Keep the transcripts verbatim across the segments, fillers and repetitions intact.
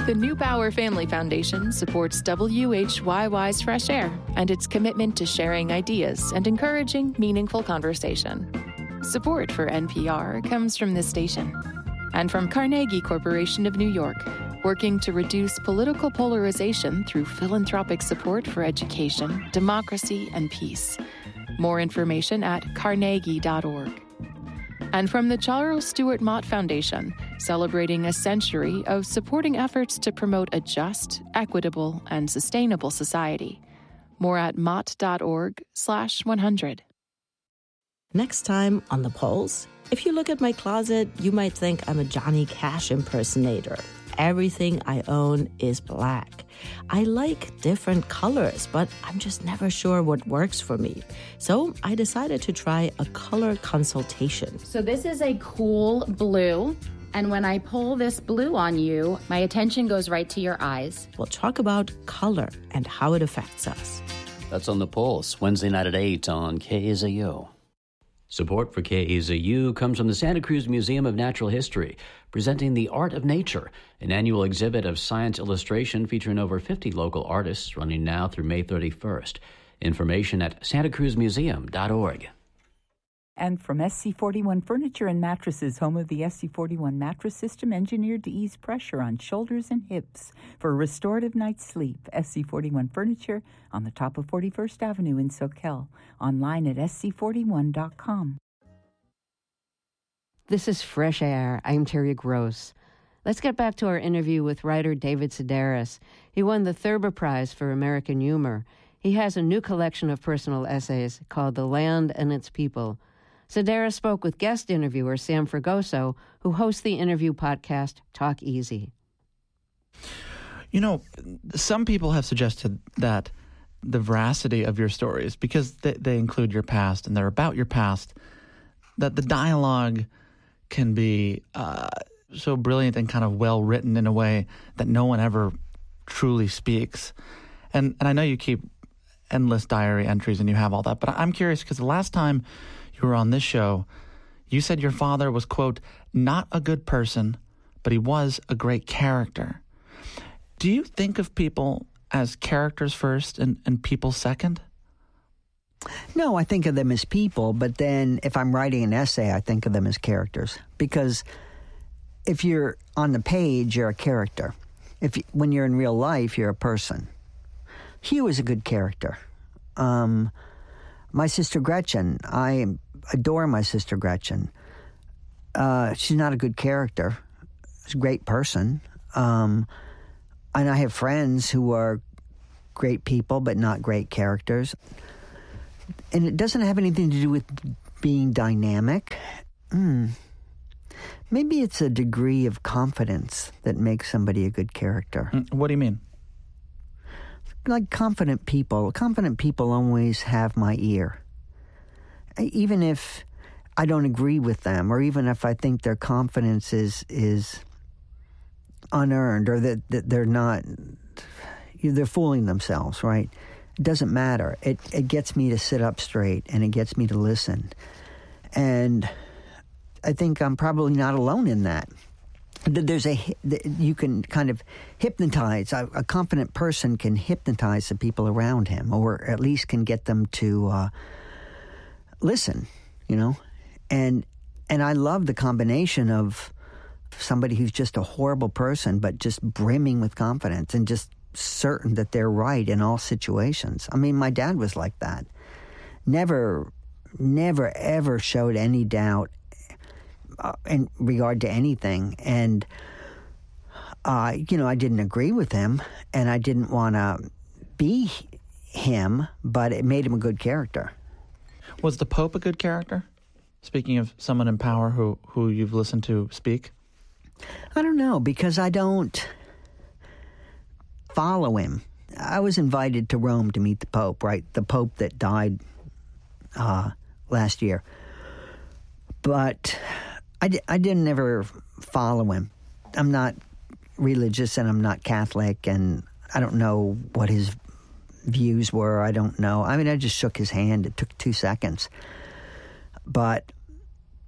The New Bauer Family Foundation supports W H Y Y's Fresh Air and its commitment to sharing ideas and encouraging meaningful conversation. Support for N P R comes from this station and from Carnegie Corporation of New York, working to reduce political polarization through philanthropic support for education, democracy, and peace. More information at carnegie dot org. And from the Charles Stewart Mott Foundation, celebrating a century of supporting efforts to promote a just, equitable, and sustainable society. More at mott dot org slash one hundred. Next time on The Pulse, if you look at my closet, you might think I'm a Johnny Cash impersonator. Everything I own is black. I like different colors, but I'm just never sure what works for me. So I decided to try a color consultation. So this is a cool blue. And when I pull this blue on you, my attention goes right to your eyes. We'll talk about color and how it affects us. That's on The Pulse, Wednesday night at eight on K A Z U. Support for K A Z U comes from the Santa Cruz Museum of Natural History, presenting The Art of Nature, an annual exhibit of science illustration featuring over fifty local artists, running now through May thirty-first. Information at santa cruz museum dot org. And from S C forty-one Furniture and Mattresses, home of the S C forty-one mattress system engineered to ease pressure on shoulders and hips for a restorative night's sleep. S C forty-one Furniture on the top of forty-first Avenue in Soquel. Online at s c forty-one dot com. This is Fresh Air. I'm Terry Gross. Let's get back to our interview with writer David Sedaris. He won the Thurber Prize for American Humor. He has a new collection of personal essays called The Land and Its People. Sedaris spoke with guest interviewer Sam Fragoso, who hosts the interview podcast Talk Easy. You know, some people have suggested that the veracity of your stories, because they, they include your past and they're about your past, that the dialogue can be uh, so brilliant and kind of well-written in a way that no one ever truly speaks. And, and I know you keep endless diary entries and you have all that, but I'm curious because the last time you were on this show, you said your father was, quote, not a good person, but he was a great character. Do you think of people as characters first and, and people second? No, I think of them as people, but then if I'm writing an essay, I think of them as characters. Because if you're on the page, you're a character. If you, when you're in real life, you're a person. Hugh is a good character. Um, my sister Gretchen, I adore my sister Gretchen. Uh, she's not a good character. She's a great person. Um, and I have friends who are great people, but not great characters. And it doesn't have anything to do with being dynamic. Mm. Maybe it's a degree of confidence that makes somebody a good character. What do you mean? Like confident people. Confident people always have my ear. Even if I don't agree with them, or even if I think their confidence is is unearned, or that, that they're not, they're fooling themselves, right? It doesn't matter. It it gets me to sit up straight, and it gets me to listen. And I think I'm probably not alone in that. There's a, you can kind of hypnotize, a, a confident person can hypnotize the people around him, or at least can get them to uh, listen, you know? And and I love the combination of somebody who's just a horrible person, but just brimming with confidence and just certain that they're right in all situations. I mean, my dad was like that. Never, never, ever showed any doubt uh, in regard to anything. And, uh, you know, I didn't agree with him, and I didn't want to be him, but it made him a good character. Was the Pope a good character? Speaking of someone in power who, who you've listened to speak? I don't know, because I don't follow him. I was invited to Rome to meet the Pope, right? The Pope that died uh, last year. But I, di- I didn't ever follow him. I'm not religious, and I'm not Catholic, and I don't know what his views were. I don't know. I mean, I just shook his hand. It took two seconds. But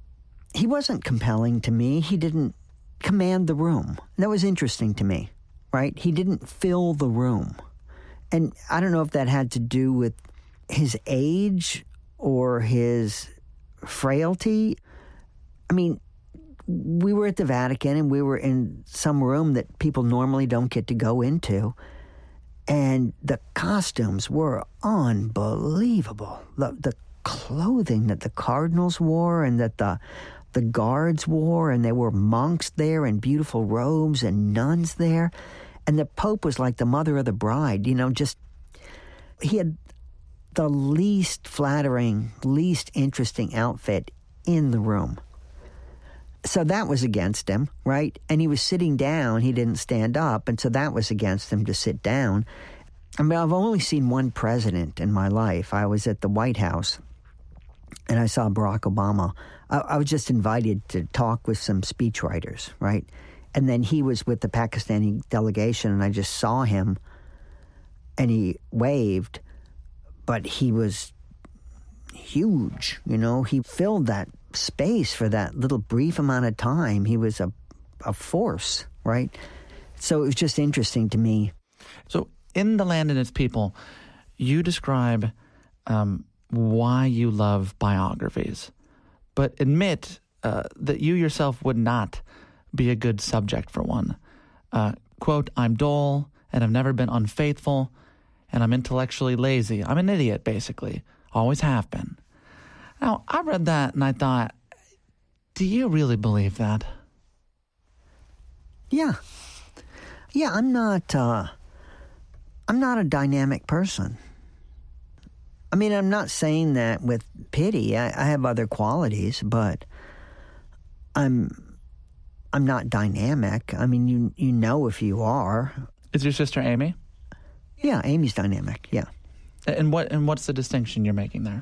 he wasn't compelling to me. He didn't command the room. That was interesting to me, right? He didn't fill the room. And I don't know if that had to do with his age or his frailty. I mean, we were at the Vatican and we were in some room that people normally don't get to go into. And the costumes were unbelievable. The, the clothing that the cardinals wore and that the the guards wore, and there were monks there in beautiful robes and nuns there. And the Pope was like the mother of the bride, you know, just, he had the least flattering, least interesting outfit in the room. So that was against him, right? And he was sitting down, he didn't stand up, and so that was against him to sit down. I mean, I've only seen one president in my life. I was at the White House, and I saw Barack Obama. I, I was just invited to talk with some speechwriters, right? And then he was with the Pakistani delegation, and I just saw him, and he waved, but he was huge, you know? He filled that space for that little brief amount of time. He was a, a force, right? So it was just interesting to me. So in The Land and Its People, you describe um, why you love biographies, but admit uh, that you yourself would not be a good subject for one. Uh, quote, I'm dull, and I've never been unfaithful, and I'm intellectually lazy. I'm an idiot, basically. Always have been. Now, I read that and I thought, do you really believe that? Yeah. Yeah, I'm not, uh, I'm not a dynamic person. I mean, I'm not saying that with pity. I, I have other qualities, but I'm, I'm not dynamic. I mean, you, you know if you are. Is your sister Amy? Yeah, Amy's dynamic, yeah. And what and what's the distinction you're making there?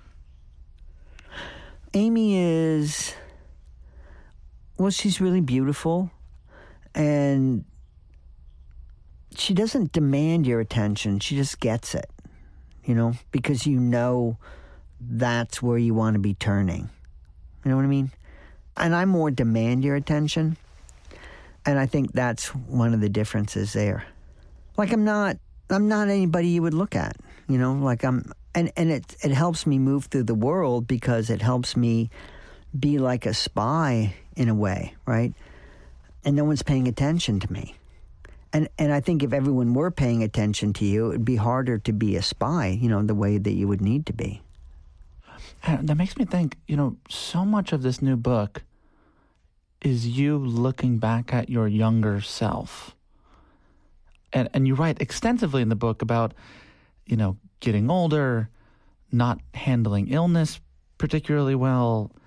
Amy is, well, she's really beautiful, and she doesn't demand your attention. She just gets it, you know, because you know that's where you want to be turning. You know what I mean? And I more demand your attention, and I think that's one of the differences there. Like, I'm not, I'm not anybody you would look at, you know, like I'm, and, and it, it helps me move through the world because it helps me be like a spy in a way, right? And no one's paying attention to me. And and I think if everyone were paying attention to you, it'd be harder to be a spy, you know, the way that you would need to be. And that makes me think, you know, so much of this new book is you looking back at your younger self. And and you write extensively in the book about, you know, getting older, not handling illness particularly well,